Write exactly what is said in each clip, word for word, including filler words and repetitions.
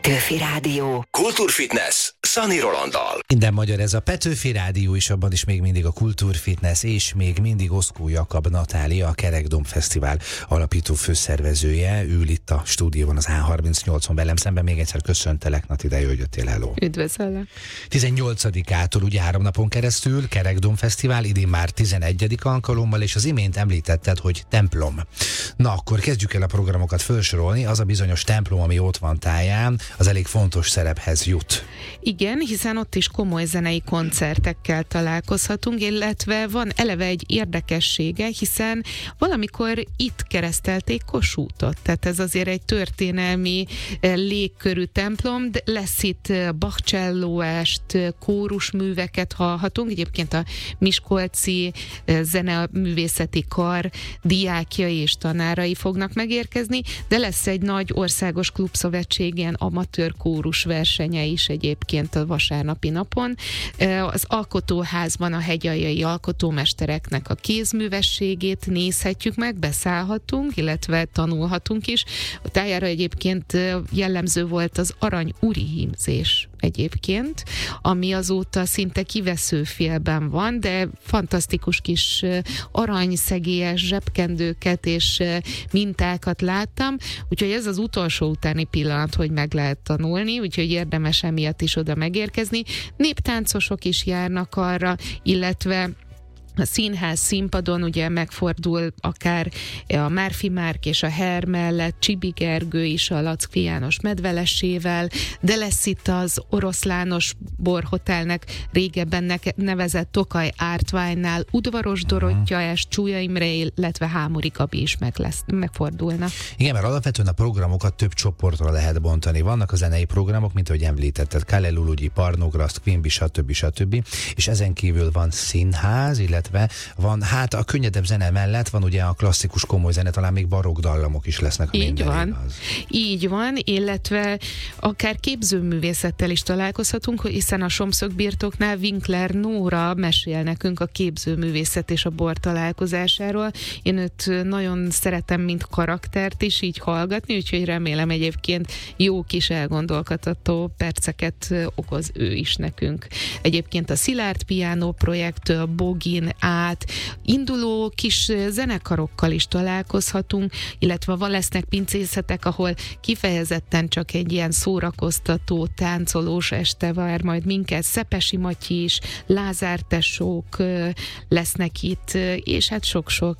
Petőfi Rádió. Kultúrfitness Szani Rolanddal. Minden magyar ez a Petőfi Rádió, és abban is még mindig a Kultúrfitness, és még mindig Oszkó Jakab Natália, a Kerekdom Fesztivál alapító főszervezője. Ül itt a stúdióban az á harmincnyolcon velem szemben. Még egyszer köszöntelek, Nati, de jó, hogy jöttél, hello. Üdvözöllek. tizennyolcadikától ugye három napon keresztül Kerekdom Fesztivál, idén már tizenegyedik alkalommal, és az imént említetted, hogy templom. Na, akkor kezdjük el a programokat felsorolni. Az a bizonyos templom, ami ott van táján, az elég fontos szerephez jut. Igen, hiszen ott is komoly zenei koncertekkel találkozhatunk, illetve van eleve egy érdekessége, hiszen valamikor itt keresztelték Kossuthot, tehát ez azért egy történelmi légkörű templom, de lesz itt Bach-csellóest, kórusműveket hallhatunk, egyébként a Miskolci Zeneművészeti Kar diákjai és tanárai fognak megérkezni, de lesz egy nagy országos klubszövetség, ilyen amatőr kórus versenye is egyébként a vasárnapi napon. Az alkotóházban a hegyaljai alkotómestereknek a kézművességét nézhetjük meg, beszállhatunk, illetve tanulhatunk is. A tájára egyébként jellemző volt az arany uri hímzés egyébként, ami azóta szinte kiveszőfélben van, de fantasztikus kis aranyszegélyes zsebkendőket és mintákat láttam, úgyhogy ez az utolsó utáni pillanat, hogy meg lehet tanulni, úgyhogy érdemes emiatt is oda megérkezni. Néptáncosok is járnak arra, illetve a színház színpadon ugye megfordul akár a Márfi Márk és a Her mellett Csibi Gergő is a Lackfi János medvelesével, de lesz itt az Oroszlános Borhotelnek régebben nevezett Tokaj Ártványnál Udvaros Dorottya és Csúlya Imre, illetve Hámori Gabi is meg lesz, megfordulnak. Igen, mert alapvetően a programokat több csoportra lehet bontani. Vannak a zenei programok, mint ahogy említetted, Kalelulugyi, Parnograszt, Quimby, stb. stb. És ezen kívül van színház, illetve van, hát a könnyedebb zene mellett van ugye a klasszikus komoly zene, talán még barokk dallamok is lesznek. Így van, igaz. Így van, illetve akár képzőművészettel is találkozhatunk, hiszen a Somszög-birtoknál Winkler Nóra mesél nekünk a képzőművészet és a bor találkozásáról. Én őt nagyon szeretem, mint karaktert is így hallgatni, úgyhogy remélem egyébként jó kis elgondolkodtató perceket okoz ő is nekünk. Egyébként a Szilárd Piano projekt, Bogin át induló kis zenekarokkal is találkozhatunk, illetve van lesznek pincészetek, ahol kifejezetten csak egy ilyen szórakoztató, táncolós este vár majd minket. Szepesi Matyi is, Lázár tesók lesznek itt, és hát sok-sok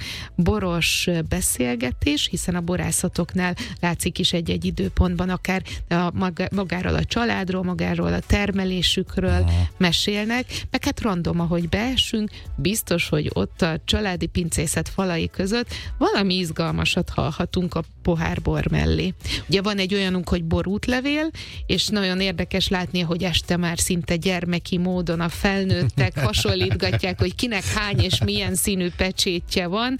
boros beszélgetés, hiszen a borászatoknál látszik is egy-egy időpontban akár a magáról a családról, magáról a termelésükről mesélnek, meg hát random, ahogy beesünk, biztos, hogy ott a családi pincészet falai között valami izgalmasat hallhatunk a pohár bor mellé. Ugye van egy olyanunk, hogy borútlevél, és nagyon érdekes látni, hogy este már szinte gyermeki módon a felnőttek hasonlítgatják, hogy kinek hány és milyen színű pecsétje van.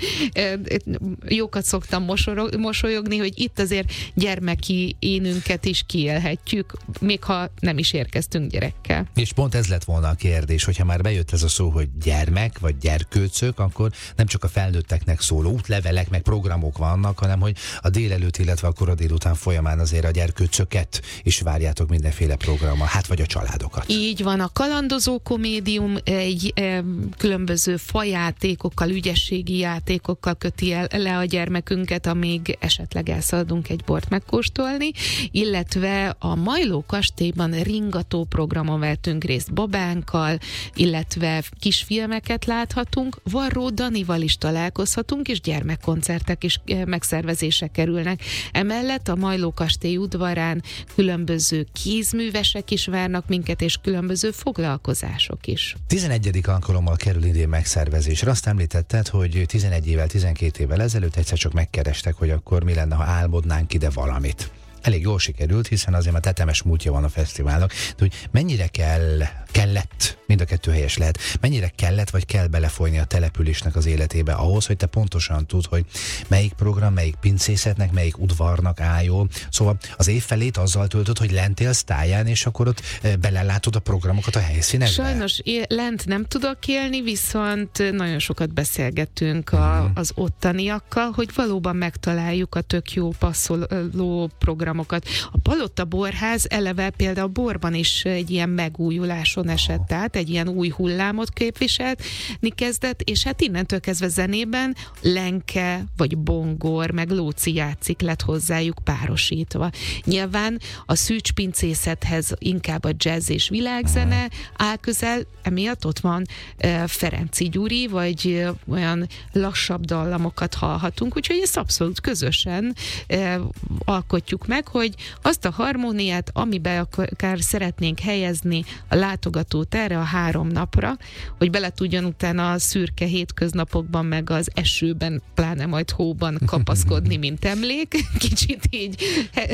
Jókat szoktam mosolyogni, hogy itt azért gyermeki énünket is kiélhetjük, még ha nem is érkeztünk gyerekkel. És pont ez lett volna a kérdés, hogyha már bejött ez a szó, hogy gyermek, vagy gyerkőcök, akkor nem csak a felnőtteknek szóló útlevelek, meg programok vannak, hanem hogy a délelőtt, illetve a kora délután folyamán azért a gyerkőcöket is várjátok mindenféle programmal, hát vagy a családokat. Így van, a kalandozó komédium egy e, különböző fajátékokkal, ügyességi játékokkal köti el le a gyermekünket, amíg esetleg elszaladunk egy bort megkóstolni, illetve a Majló kastélyban ringató programon vettünk részt babánkkal, illetve kisfilmeket láthatunk, Varró Danival is találkozhatunk, és gyermekkoncertek is megszervezésre kerülnek. Emellett a Majló kastély udvarán különböző kézművesek is várnak minket, és különböző foglalkozások is. tizenegyedik alkalommal kerül idén megszervezésre. Azt említetted, hogy tizenegy évvel, tizenkét évvel ezelőtt egyszer csak megkerestek, hogy akkor mi lenne, ha álmodnánk ide valamit. Elég jól sikerült, hiszen azért már tetemes múltja van a fesztiválnak, de hogy mennyire kell kellett, mind a kettő helyes lehet. Mennyire kellett, vagy kell belefolyni a településnek az életébe ahhoz, hogy te pontosan tudd, hogy melyik program, melyik pincészetnek, melyik udvarnak áll jól. Szóval az év felét azzal töltöd, hogy lent élsz táján, és akkor ott belelátod a programokat a helyszínekbe? Sajnos lent nem tudok élni, viszont nagyon sokat beszélgettünk a, uh-huh. az ottaniakkal, hogy valóban megtaláljuk a tök jó passzoló programokat. A Palota Borház eleve például a borban is egy ilyen megújuláson esett át, egy ilyen új hullámot képviselni kezdett, és hát innentől kezdve zenében lenke, vagy bongor, meg lóci játszik lett hozzájuk párosítva. Nyilván a Szűcs pincészethez inkább a jazz és világzene áll közel, emiatt ott van uh, Ferenci Gyuri, vagy uh, olyan lassabb dallamokat hallhatunk, úgyhogy ezt abszolút közösen uh, alkotjuk meg, hogy azt a harmóniát, amiben akár szeretnénk helyezni a látogatót erre a három napra, hogy bele tudjon utána a szürke hétköznapokban, meg az esőben, pláne majd hóban kapaszkodni, mint emlék, kicsit így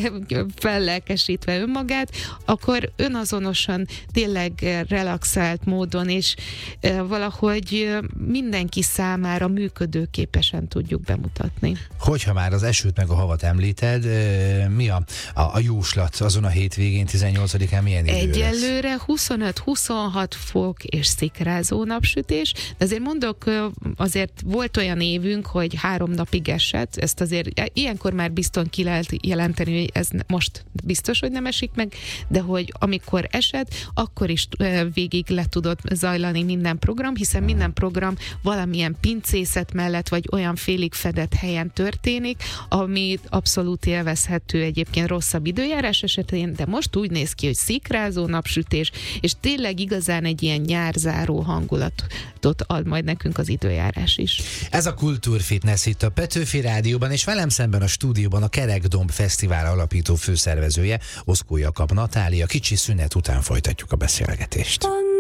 fellelkesítve önmagát, akkor önazonosan, tényleg relaxált módon, és valahogy mindenki számára működőképesen tudjuk bemutatni. Hogyha már az esőt meg a havat említed, mi a, a, a jóslat azon a hétvégén, tizennyolcadikán milyen idő Egyelőre huszonöt-huszonhat fok és szikrázó napsütés, de azért mondok, azért volt olyan évünk, hogy három napig esett, ezt azért ilyenkor már bizton ki lehet jelenteni, hogy ez most biztos, hogy nem esik meg, de hogy amikor esett, akkor is végig le tudott zajlani minden program, hiszen minden program valamilyen pincészet mellett, vagy olyan félig fedett helyen történik, ami abszolút élvezhető egyébként rosszabb időjárás esetén, de most úgy néz ki, hogy szikrázó napsütés, és tényleg igazán egy ilyen nyárzáró hangulatot ad majd nekünk az időjárás is. Ez a Kultúrfitness itt a Petőfi Rádióban, és velem szemben a stúdióban a Kerekdomb Fesztivál alapító főszervezője, Oszkó Jakab Natália. Kicsi szünet után folytatjuk a beszélgetést.